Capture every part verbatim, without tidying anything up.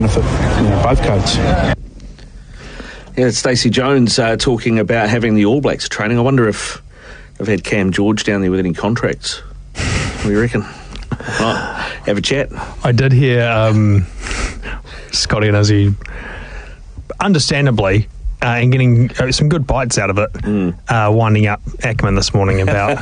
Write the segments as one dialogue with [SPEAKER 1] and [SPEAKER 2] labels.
[SPEAKER 1] benefit, you know, both codes.
[SPEAKER 2] Yeah, it's Stacey Jones uh, talking about having the All Blacks training. I wonder if they've had Cam George down there with any contracts. What do you reckon? Right, have a chat.
[SPEAKER 3] I did hear um, Scotty and Izzy, understandably, uh, and getting uh, some good bites out of it, mm. uh, winding up Ackerman this morning about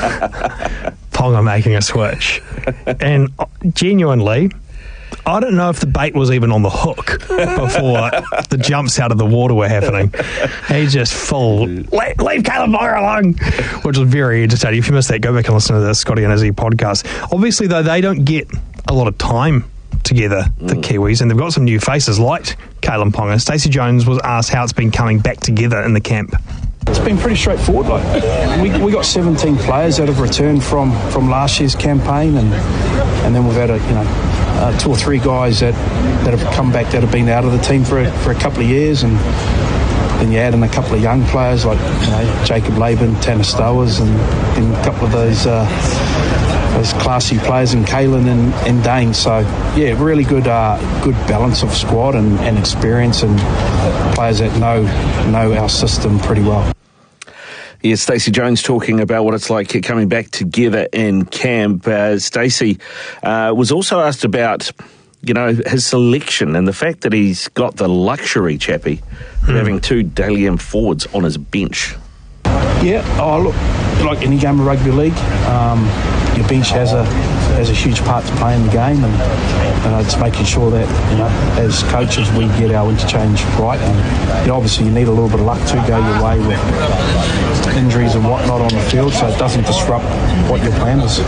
[SPEAKER 3] Ponga making a switch. And genuinely, I don't know if the bait was even on the hook before the jumps out of the water were happening. He's just full, leave, leave Caleb Ponga alone, which was very entertaining. If you missed that, go back and listen to the Scotty and Izzy podcast. Obviously, though, they don't get a lot of time together, the mm. Kiwis, and they've got some new faces like Caleb Ponga. Stacey Jones was asked how it's been coming back together in the camp.
[SPEAKER 1] It's been pretty straightforward. Like we, we got seventeen players that have returned from, from last year's campaign, and and then we've had a you know uh, two or three guys that, that have come back that have been out of the team for a, for a couple of years, and then you add in a couple of young players like you know Jacob Laban, Tanner Stowers, and, and a couple of those uh, those classy players in Kalen and, and Dane. So yeah, really good uh, good balance of squad and, and experience, and players that know know our system pretty well.
[SPEAKER 2] Yeah, Stacey Jones talking about what it's like coming back together in camp. Uh, Stacey uh, was also asked about, you know, his selection and the fact that he's got the luxury, Chappie, of mm. having two Dally M forwards on his bench.
[SPEAKER 1] Yeah, oh look, like any game of rugby league, um, your bench has a has a huge part to play in the game, and, and it's making sure that you know, as coaches, we get our interchange right. And you know, obviously, you need a little bit of luck to go your way with injuries and whatnot on the field, so it doesn't disrupt what your plan is.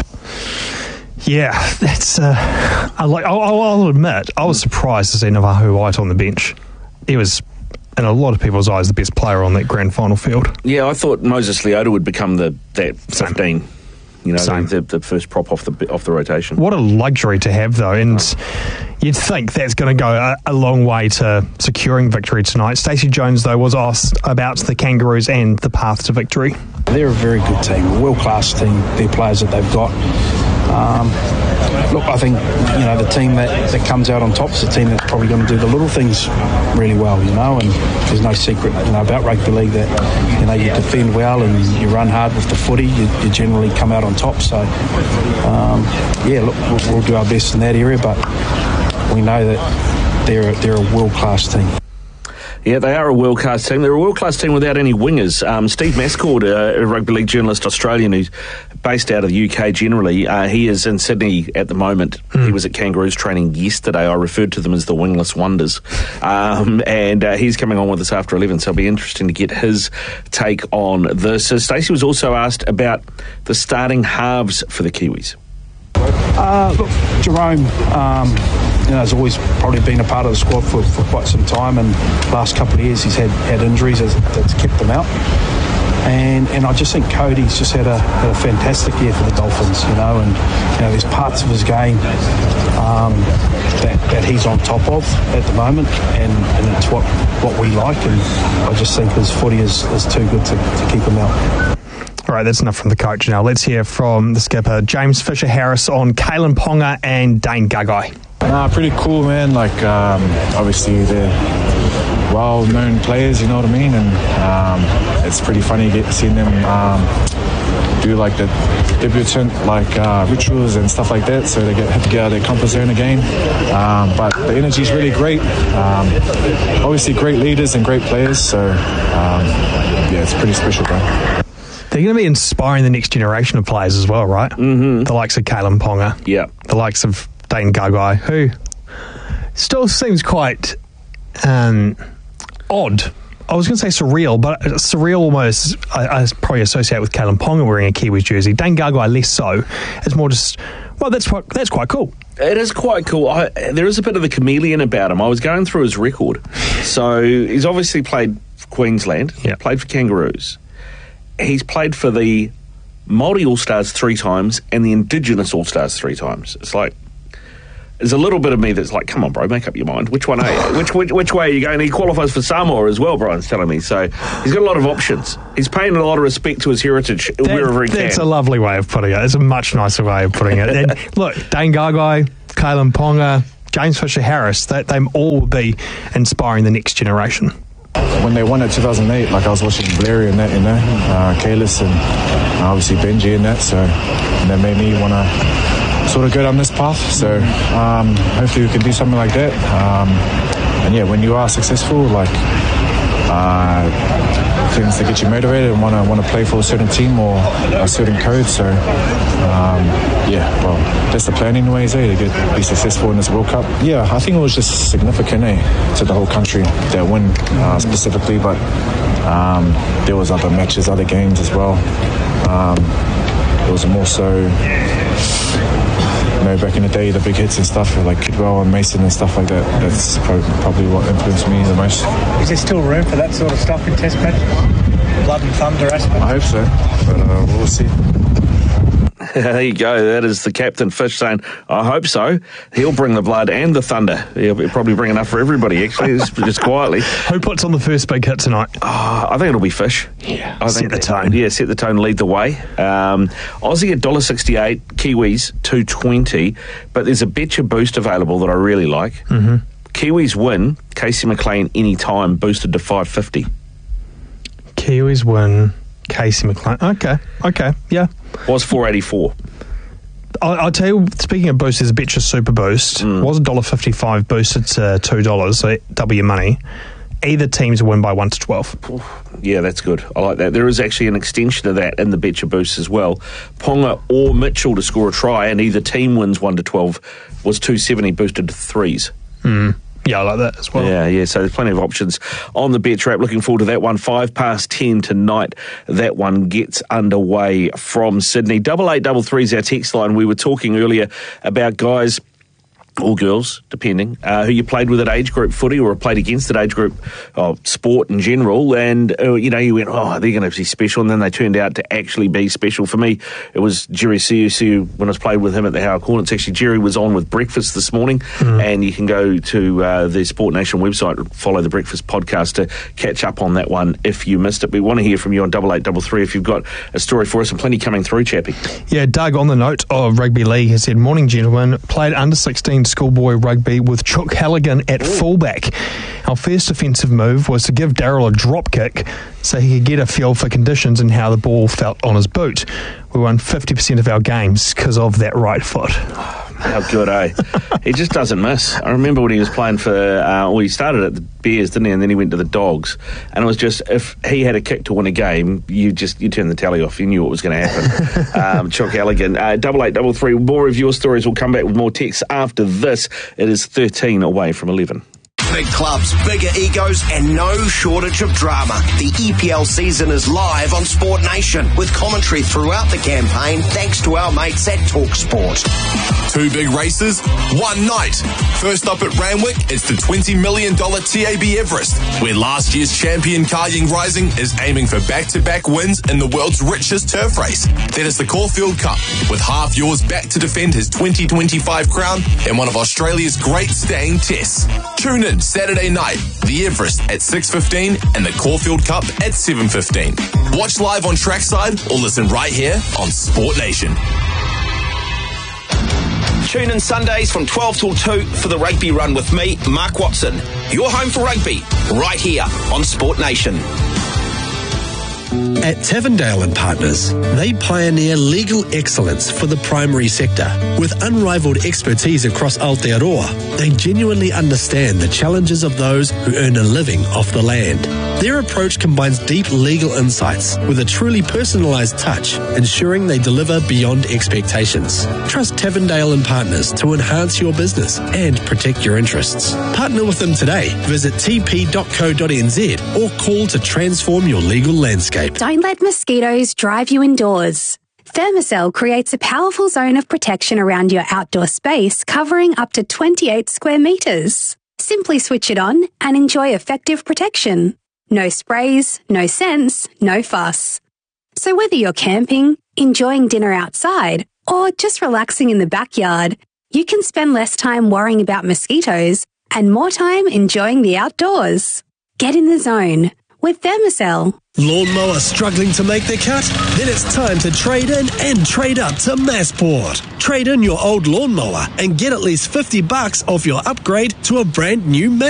[SPEAKER 3] Yeah, that's. Uh, I like. I'll, I'll admit, I was surprised to see Navahu White on the bench. He was, in a lot of people's eyes, the best player on that grand final field.
[SPEAKER 2] Yeah, I thought Moses Leota would become the that fifteen. Same. You know, the, the first prop off the off the rotation.
[SPEAKER 3] What a luxury to have, though, and oh. you'd think that's going to go a, a long way to securing victory tonight. Stacey Jones, though, was asked about the Kangaroos and the path to victory.
[SPEAKER 1] They're a very good team, a world-class team. They're players that they've got. Um, look, I think you know the team that, that comes out on top is a team that's probably going to do the little things really well, you know. And there's no secret, you know, about rugby league that you know you defend well and you run hard with the footy. You, you generally come out on top. So, um, yeah, look, we'll, we'll do our best in that area, but we know that they're they're a world-class team.
[SPEAKER 2] Yeah, they are a world-class team. They're a world-class team without any wingers. Um, Steve Mascord, uh, a rugby league journalist, Australian, who's based out of the U K generally, uh, he is in Sydney at the moment. Mm. He was at Kangaroos training yesterday. I referred to them as the wingless wonders. Um, and uh, he's coming on with us after eleven, so it'll be interesting to get his take on this. So Stacey was also asked about the starting halves for the Kiwis.
[SPEAKER 1] Uh, look, Jerome, um, you know, has always probably been a part of the squad for, for quite some time, and last couple of years he's had, had injuries that's, that's kept them out. And and I just think Cody's just had a, had a fantastic year for the Dolphins, you know, and you know there's parts of his game um, that, that he's on top of at the moment, and, and it's what, what we like, and I just think his footy is, is too good to, to keep him out.
[SPEAKER 3] All right, that's enough from the coach. Now let's hear from the skipper, James Fisher-Harris, on Kalyn Ponga and Dane Gagai.
[SPEAKER 4] Nah, pretty cool, man. Like, um, obviously they're well-known players, you know what I mean? And um, it's pretty funny get, seeing them um, do like the debutant like uh, rituals and stuff like that, so they get have to get out of their comfort zone again. Um, but the energy is really great. Um, obviously, great leaders and great players. So um, yeah, it's pretty special, bro.
[SPEAKER 3] They're going to be inspiring the next generation of players as well, right?
[SPEAKER 2] Mm-hmm.
[SPEAKER 3] The likes of Kalyn Ponga.
[SPEAKER 2] Yeah.
[SPEAKER 3] The likes of Dane Gagai, who still seems quite um, odd. I was going to say surreal, but surreal almost I, I probably associate with Kalyn Ponga wearing a Kiwis jersey. Dane Gagai less so. It's more just, well, that's quite, that's quite cool.
[SPEAKER 2] It is quite cool. I, there is a bit of the chameleon about him. I was going through his record. So he's obviously played for Queensland,
[SPEAKER 3] yep.
[SPEAKER 2] played for Kangaroos. He's played for the Māori All-Stars three times and the Indigenous All-Stars three times. It's like, there's a little bit of me that's like, come on, bro, make up your mind. Which one are you? Which, which, which way are you going? He qualifies for Samoa as well, Brian's telling me. So he's got a lot of options. He's paying a lot of respect to his heritage that, wherever he
[SPEAKER 3] that's
[SPEAKER 2] can.
[SPEAKER 3] That's a lovely way of putting it. It's a much nicer way of putting it. And look, Dane Gagai, Kalyn Ponga, James Fisher-Harris, they, they all will be inspiring the next generation.
[SPEAKER 4] When they won it two thousand eight, like I was watching Blair and that, you know, uh, Kalis and uh, obviously Benji and that, so and that made me want to sort of go down this path. So um, hopefully we can do something like that. Um, and yeah, when you are successful, like uh, things that get you motivated and want to want to play for a certain team or a certain code. So um, yeah, well, that's the plan anyways, eh, to get be successful in this World Cup. Yeah, I think it was just significant, eh, to the whole country, that win uh, specifically, but um, there was other matches, other games as well. Um, it was more so, you know, back in the day, the big hits and stuff like Kidwell and Mason and stuff like that. That's probably, probably what influenced me the most.
[SPEAKER 5] Is there still room for that sort of stuff in Test matches? Blood and thunder aspect?
[SPEAKER 4] I hope so, but uh, we'll see.
[SPEAKER 2] There you go. That is the Captain Fish saying, I hope so. He'll bring the blood and the thunder. He'll probably bring enough for everybody, actually, just, just quietly.
[SPEAKER 3] Who puts on the first big hit tonight?
[SPEAKER 2] Oh, I think it'll be Fish.
[SPEAKER 3] Yeah,
[SPEAKER 2] I
[SPEAKER 3] set
[SPEAKER 2] think
[SPEAKER 3] the
[SPEAKER 2] that,
[SPEAKER 3] tone.
[SPEAKER 2] Yeah, set the tone, lead the way. Um, Aussie at one dollar sixty-eight, Kiwis two twenty, but there's a Betcha boost available that I really like.
[SPEAKER 3] Mm-hmm.
[SPEAKER 2] Kiwis win, Casey McLean anytime, boosted to five fifty.
[SPEAKER 3] Kiwis win, Casey McLean. Okay, okay, yeah.
[SPEAKER 2] Was four eighty-four.
[SPEAKER 3] I'll, I'll tell you, speaking of boosts, there's a Betcha Super Boost.
[SPEAKER 2] Mm.
[SPEAKER 3] Was one dollar fifty-five, boosted to two dollars, so double your money. Either teams win by one to twelve.
[SPEAKER 2] Yeah, that's good. I like that. There is actually an extension of that in the Betcha Boost as well. Ponga or Mitchell to score a try, and either team wins one to twelve, was two seventy, boosted to threes.
[SPEAKER 3] Mm. Yeah, I like that as well.
[SPEAKER 2] Yeah, yeah, so there's plenty of options on the Bet Trap. Looking forward to that one. Five past ten tonight, that one gets underway from Sydney. Double eight double three is our text line. We were talking earlier about guys, or girls, depending, uh, who you played with at age group footy or played against at age group uh, sport in general, and, uh, you know, you went, oh, they're going to be special, and then they turned out to actually be special. For me, it was Jerry Siusiu when I was played with him at the Howard Hornets. Actually, Jerry was on with Breakfast this morning, mm. and you can go to uh, the Sport Nation website, follow the Breakfast podcast to catch up on that one if you missed it. We want to hear from you on double eight double three if you've got a story for us, and plenty coming through, Chappie.
[SPEAKER 3] Yeah, Doug, on the note of rugby league, has said, morning, gentlemen, played under sixteen schoolboy rugby with Chuck Halligan at Ooh. fullback. Our first offensive move was to give Daryl a drop kick so he could get a feel for conditions and how the ball felt on his boot. We won fifty percent of our games because of that right foot.
[SPEAKER 2] How good, eh? He just doesn't miss. I remember when he was playing for, uh, well, he started at the Bears, didn't he? And then he went to the Dogs. And it was just, if he had a kick to win a game, you just, you turned the tally off. You knew what was going to happen. um, Chuck Halligan. Uh, double eight, double three. More of your stories. We'll come back with more texts after this. It is thirteen away from eleven.
[SPEAKER 6] Big clubs, bigger egos, and no shortage of drama. The E P L season is live on Sport Nation with commentary throughout the campaign thanks to our mates at TalkSport.
[SPEAKER 7] Two big races, one night. First up at Randwick, it's the twenty million dollars T A B Everest, where last year's champion Kalying Rising is aiming for back-to-back wins in the world's richest turf race. Then it's the Caulfield Cup, with half yours back to defend his twenty twenty-five crown in one of Australia's great staying tests. Tune in Saturday night, the Everest at six fifteen and the Caulfield Cup at seven fifteen. Watch live on Trackside or listen right here on Sport Nation.
[SPEAKER 6] Tune in Sundays from twelve till two for the Rugby Run with me, Mark Watson. Your home for rugby, right here on Sport Nation.
[SPEAKER 8] At Tavendale and Partners, they pioneer legal excellence for the primary sector. With unrivaled expertise across Aotearoa, they genuinely understand the challenges of those who earn a living off the land. Their approach combines deep legal insights with a truly personalised touch, ensuring they deliver beyond expectations. Trust Tavendale and Partners to enhance your business and protect your interests. Partner with them today. Visit t p dot co dot n z or call to transform your legal landscape.
[SPEAKER 9] Don't let mosquitoes drive you indoors. Thermacell creates a powerful zone of protection around your outdoor space, covering up to twenty-eight square metres. Simply switch it on and enjoy effective protection. No sprays, no scents, no fuss. So whether you're camping, enjoying dinner outside, or just relaxing in the backyard, you can spend less time worrying about mosquitoes and more time enjoying the outdoors. Get in the zone with Thermacell.
[SPEAKER 8] Lawnmower struggling to make the cut? Then it's time to trade in and trade up to Massport. Trade in your old lawnmower and get at least fifty bucks off your upgrade to a brand new Massport.